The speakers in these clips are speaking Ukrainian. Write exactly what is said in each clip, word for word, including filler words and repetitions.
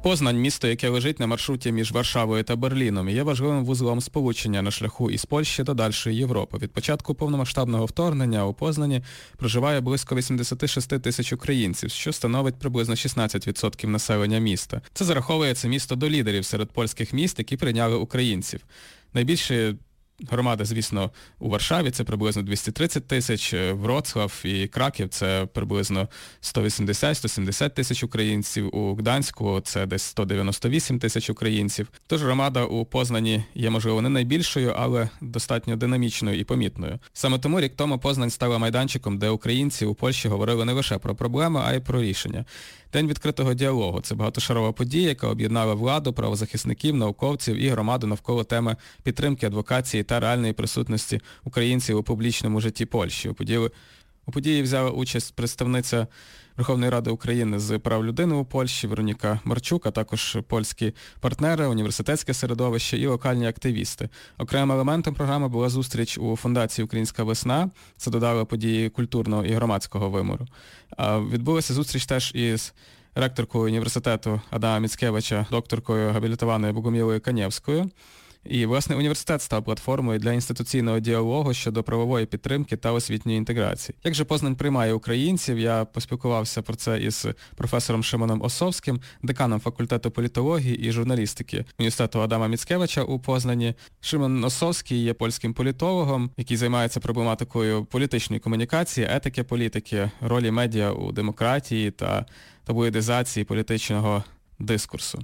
Познань – місто, яке лежить на маршруті між Варшавою та Берліном, і є важливим вузлом сполучення на шляху із Польщі до дальшої Європи. Від початку повномасштабного вторгнення у Познані проживає близько вісімдесят шість тисяч українців, що становить приблизно шістнадцять відсотків населення міста. Це зараховує це місто до лідерів серед польських міст, які прийняли українців. Найбільше громади, звісно, у Варшаві це приблизно двісті тридцять тисяч, Вроцлав і Краків це приблизно сто вісімдесят - сто сімдесят тисяч українців, у Гданську це десь сто дев'яносто вісім тисяч українців. Тож громада у Познані є, можливо, не найбільшою, але достатньо динамічною і помітною. Саме тому рік тому Познань стала майданчиком, де українці у Польщі говорили не лише про проблеми, а й про рішення. День відкритого діалогу – це багатошарова подія, яка об'єднала владу, правозахисників, науковців і громаду навколо теми підтримки, адвокації та реальної присутності українців у публічному житті Польщі. У події, у події взяла участь представниця Верховної Ради України з прав людини у Польщі Вероніка Марчук, а також польські партнери, університетське середовище і локальні активісти. Окремим елементом програми була зустріч у Фундації «Українська весна». Це додало події культурного і громадського виміру. Відбулася зустріч теж із ректоркою університету Адама Міцкевича, докторкою габілітованою Богомілою Канєвською. І, власне, університет став платформою для інституційного діалогу щодо правової підтримки та освітньої інтеграції. Як же Познань приймає українців, я поспілкувався про це із професором Шимоном Осовським, деканом факультету політології і журналістики університету Адама Міцкевича у Познані. Шимон Осовський є польським політологом, який займається проблематикою політичної комунікації, етики політики, ролі медіа у демократії та таблоїдизації політичного дискурсу.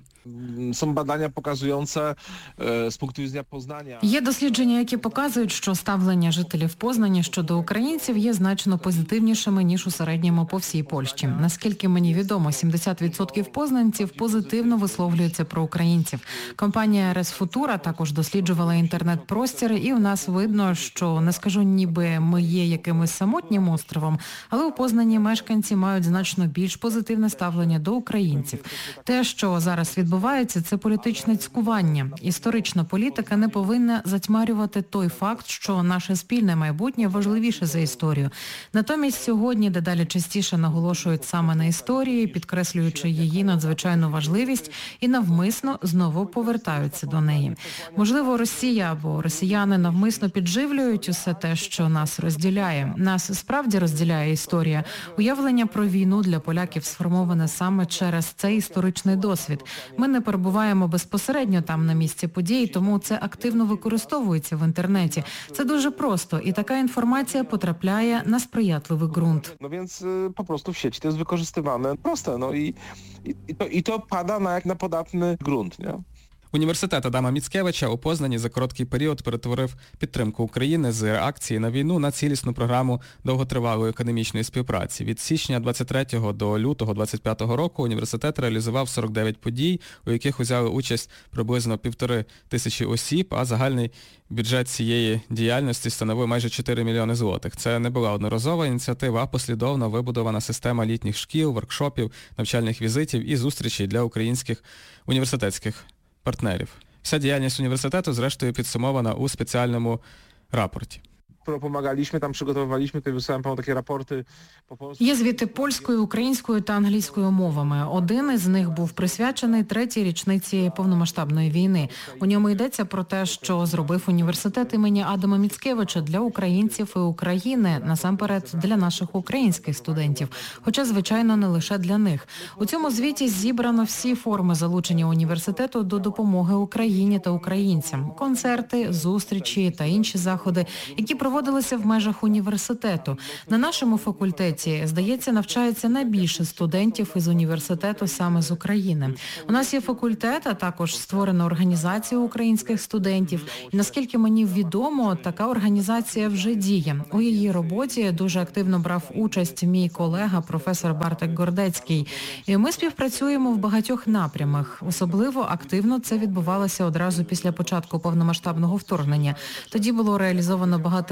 Są badania pokazujące z punktu widzenia Poznania. Є дослідження, які показують, що ставлення жителів Познані щодо українців є значно позитивнішими, ніж у середньому по всій Польщі. Наскільки мені відомо, сімдесят відсотків познанців позитивно висловлюються про українців. Компанія Рес Футура також досліджувала інтернет-простір, і у нас видно, що, не скажу ніби ми є якимось самотнім островом, але у Познані мешканці мають значно більш позитивне ставлення до українців. Те, що зараз відбувається, Відбувається це політичне цькування. Історична політика не повинна затьмарювати той факт, що наше спільне майбутнє важливіше за історію. Натомість сьогодні дедалі частіше наголошують саме на історії, підкреслюючи її надзвичайну важливість і навмисно знову повертаються до неї. Можливо, Росія або росіяни навмисно підживлюють усе те, що нас розділяє. Нас справді розділяє історія. Уявлення про війну для поляків сформоване саме через цей історичний досвід. Ми не перебуваємо безпосередньо там на місці подій, тому це активно використовується в інтернеті. Це дуже просто, і така інформація потрапляє на сприятливий ґрунт. No więc po prostu w sieci to jest wykorzystywane proste, no i, i, i, to, i to pada na jak na podatny grunt, nie? Університет Адама Міцкевича у Познані за короткий період перетворив підтримку України з реакції на війну на цілісну програму довготривалої академічної співпраці. Від січня двадцять третього до лютого двадцять п'ятого року університет реалізував сорок дев'ять подій, у яких взяли участь приблизно півтори тисячі осіб, а загальний бюджет цієї діяльності становив майже чотири мільйони злотих. Це не була одноразова ініціатива, а послідовно вибудована система літніх шкіл, воркшопів, навчальних візитів і зустрічей для українських університетських партнерів. Вся діяльність університету, зрештою, підсумована у спеціальному рапорті. Pomagaliśmy, tam przygotowywaliśmy, to wysłałem panu takie raporty po polsku. Є звіти польською, українською та англійською мовами. Один із них був присвячений третій річниці повномасштабної війни. У ньому йдеться про те, що зробив університет імені Адама Міцкевича для українців і України, насамперед для наших українських студентів, хоча, звичайно, не лише для них. У цьому звіті зібрано всі форми залучення університету до допомоги Україні та українцям. Концерти, зустрічі та інші заходи, які проводилися в межах університету. На нашому факультеті, здається, навчається найбільше студентів із університету саме з України. У нас є факультет, а також створена організація українських студентів. І наскільки мені відомо, така організація вже діє. У її роботі дуже активно брав участь мій колега, професор Бартек Гордецький. І ми співпрацюємо в багатьох напрямах. Особливо активно це відбувалося одразу після початку повномасштабного вторгнення. Тоді було реалізовано багато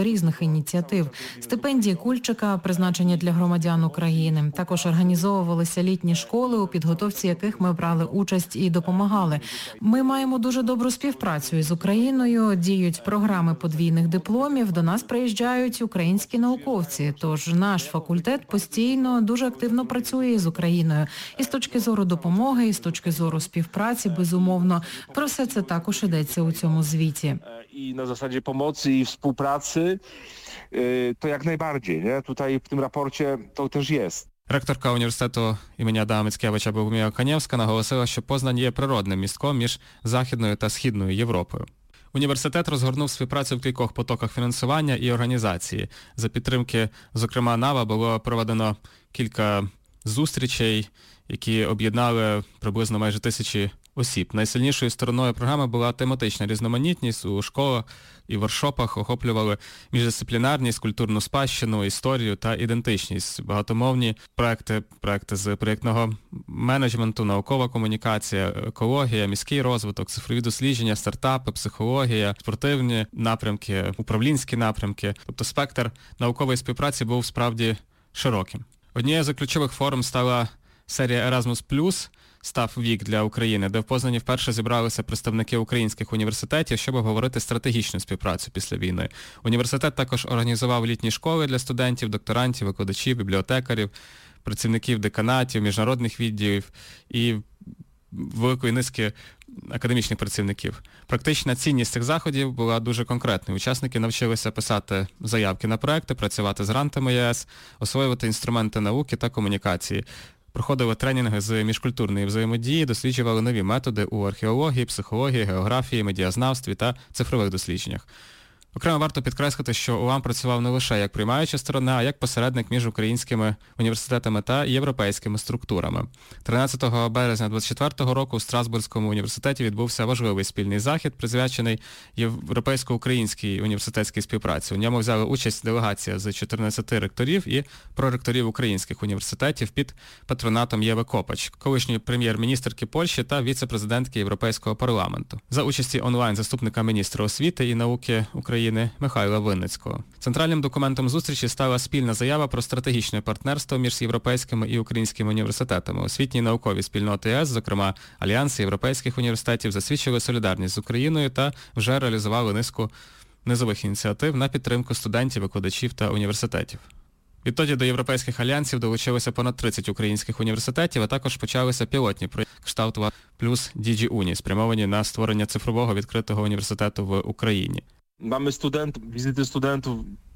різних ініціатив. Стипендії Кульчика, призначені для громадян України. Також організовувалися літні школи, у підготовці яких ми брали участь і допомагали. Ми маємо дуже добру співпрацю із Україною, діють програми подвійних дипломів, до нас приїжджають українські науковці. Тож наш факультет постійно дуже активно працює з Україною. І з точки зору допомоги, і з точки зору співпраці, безумовно. Про все це також йдеться у цьому звіті. I na zasadzie pomocy i współpracy, to jak najbardziej, nie? Tutaj w tym raporcie to też jest. Ректорка університету імені Адама Міцкевича Богомія Канєвська наголосила, що Познань є природним містком між Західною та Східною Європою. Університет розгорнув співпрацю в кількох потоках фінансування і організації. За підтримки, зокрема, НАВА було проведено кілька зустрічей, які об'єднали приблизно майже тисячі осіб. Найсильнішою стороною програми була тематична різноманітність. У школах і воркшопах охоплювали міждисциплінарність, культурну спадщину, історію та ідентичність. Багатомовні проекти, проекти з проєктного менеджменту, наукова комунікація, екологія, міський розвиток, цифрові дослідження, стартапи, психологія, спортивні напрямки, управлінські напрямки. Тобто спектр наукової співпраці був справді широким. Однією з ключових форм стала серія Erasmus+, став вік для України, де в Познані вперше зібралися представники українських університетів, щоб обговорити стратегічну співпрацю після війни. Університет також організував літні школи для студентів, докторантів, викладачів, бібліотекарів, працівників деканатів, міжнародних відділів і великої низки академічних працівників. Практична цінність цих заходів була дуже конкретною. Учасники навчилися писати заявки на проекти, працювати з грантами ЄС, освоювати інструменти науки та комунікації. Проходили тренінги з міжкультурної взаємодії, досліджували нові методи у археології, психології, географії, медіазнавстві та цифрових дослідженнях. Окремо варто підкреслити, що УАМ працював не лише як приймаюча сторона, а як посередник між українськими університетами та європейськими структурами. тринадцятого березня двадцять четвертого року у Страсбурзькому університеті відбувся важливий спільний захід, присвячений європейсько-українській університетській співпраці. У ньому взяли участь делегація з чотирнадцяти ректорів і проректорів українських університетів під патронатом Єви Копач, колишньої прем'єр-міністерки Польщі та віце-президентки Європейського парламенту. За участі онлайн заступника міністра освіти і науки України Михайла Винницького. Центральним документом зустрічі стала спільна заява про стратегічне партнерство між європейськими і українськими університетами. Освітні і наукові спільноти ЄС, зокрема Альянс європейських університетів, засвідчили солідарність з Україною та вже реалізували низку низових ініціатив на підтримку студентів, викладачів та університетів. Відтоді до європейських альянсів долучилося понад тридцять українських університетів, а також почалися пілотні проєкти кшталту плюс DigiUni, спрямовані на створення цифрового відкритого університету в Україні. Mamy student, wizyty studentów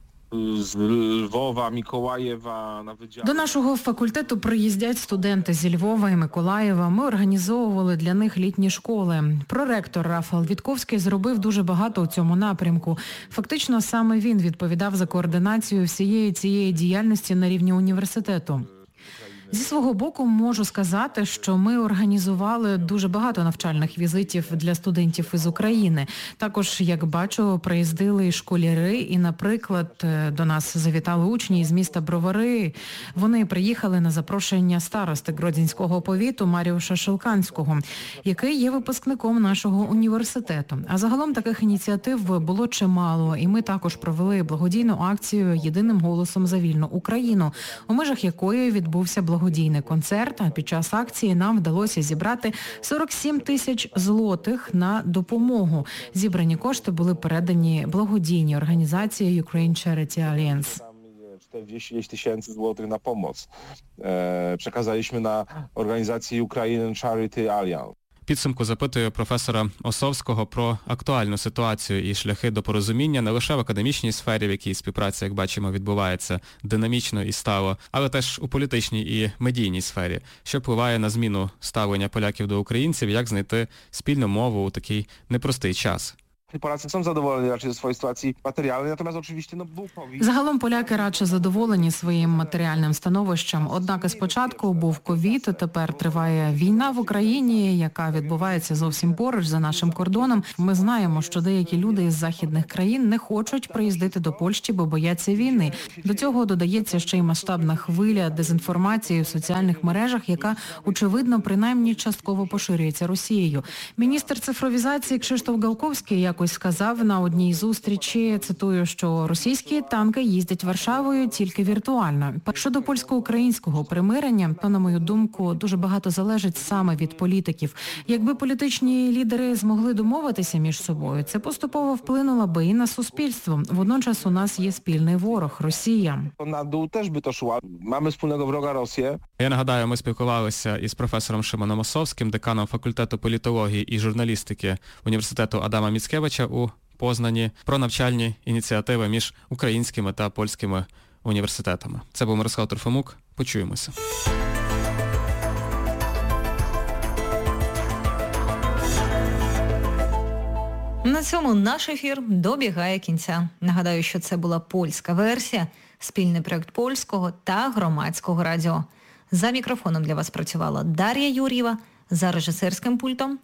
z Lwowa, Mikołajewa na wydziale. До нашого факультету приїздять студенти зі Львова і Миколаєва. Ми організовували для них літні школи. Проректор Рафал Вітковський зробив дуже багато у цьому напрямку. Фактично, саме він відповідав за координацію всієї цієї діяльності на рівні університету. Зі свого боку можу сказати, що ми організували дуже багато навчальних візитів для студентів із України. Також, як бачу, приїздили і школяри, і, наприклад, до нас завітали учні із міста Бровари. Вони приїхали на запрошення старости Гродзенського повіту Маріуша Шелканського, який є випускником нашого університету. А загалом таких ініціатив було чимало, і ми також провели благодійну акцію «Єдиним голосом за вільну Україну», у межах якої відбувся благодійний благодійний концерт, а під час акції нам вдалося зібрати сорок сім тисяч злотих на допомогу. Зібрані кошти були передані благодійній організації Ukraine Charity Alliance. czterdzieści tysięcy złotych na pomoc. E, przekazaliśmy na organizację Ukraine Charity Alliance. Підсумку запитую професора Осовського про актуальну ситуацію і шляхи до порозуміння не лише в академічній сфері, в якій співпраця, як бачимо, відбувається динамічно і стало, але теж у політичній і медійній сфері, що впливає на зміну ставлення поляків до українців, як знайти спільну мову у такий непростий час. Polacy są zadowoleni raczej ze swojej sytuacji materialnej, natomiast oczywiście no, był COVID. Загалом поляки радше задоволені своїм матеріальним становищем. Однак спочатку був ковід, тепер триває війна в Україні, яка відбувається зовсім поруч за нашим кордоном. Ми знаємо, що деякі люди із західних країн не хочуть приїздити до Польщі, бо бояться війни. До цього додається ще й масштабна хвиля дезінформації в соціальних мережах, яка, очевидно, принаймні частково поширюється Росією. Міністр цифровізації Кшиштоф Галковський якось якось сказав на одній зустрічі, цитую, що російські танки їздять Варшавою тільки віртуально. Щодо польсько-українського примирення, то, на мою думку, дуже багато залежить саме від політиків. Якби політичні лідери змогли домовитися між собою, це поступово вплинуло би і на суспільство. Водночас у нас є спільний ворог – Росія. Na dół też by to szło. Mamy wspólnego wroga Rosję. Я нагадаю, ми спілкувалися із професором Шимоном Осовським, деканом факультету політології і журналістики Університету Адама Міцкевича у Познані про навчальні ініціативи між українськими та польськими університетами. Це був Мирослав Трофимук. Почуємося. На цьому наш ефір добігає кінця. Нагадаю, що це була польська версія, спільний проєкт Польського та Громадського радіо. За мікрофоном для вас працювала Дар'я Юр'єва, за режисерським пультом – Кацпер Кукер. Дякуємо, що були з нами. До зустрічі в наступних ефірах.